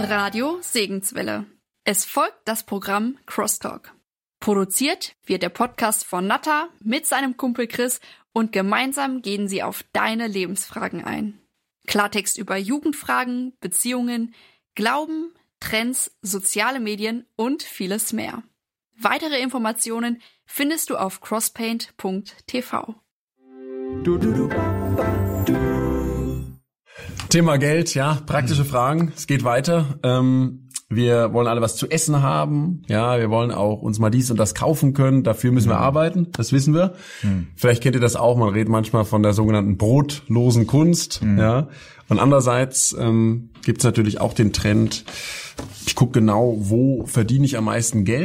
Radio Segenswelle. Es folgt das Programm Crosstalk. Produziert wird der Podcast von Natta mit seinem Kumpel Chris und gemeinsam gehen sie auf deine Lebensfragen ein. Klartext über Jugendfragen, Beziehungen, Glauben, Trends, soziale Medien und vieles mehr. Weitere Informationen findest du auf crosspaint.tv. Thema Geld, ja, praktische Fragen. Es geht weiter. Wir wollen alle was zu essen haben. Ja, wir wollen auch uns mal dies und das kaufen können. Dafür müssen wir arbeiten. Das wissen wir. Vielleicht kennt ihr das auch. Man redet manchmal von der sogenannten brotlosen Kunst. Ja. Und andererseits gibt's natürlich auch den Trend, ich gucke genau, wo verdiene ich am meisten Geld.